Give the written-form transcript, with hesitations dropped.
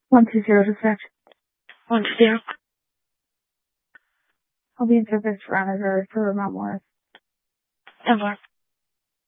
120 dispatch. 120. I'll be in service for Anniversary for Mount Morris. 10-4.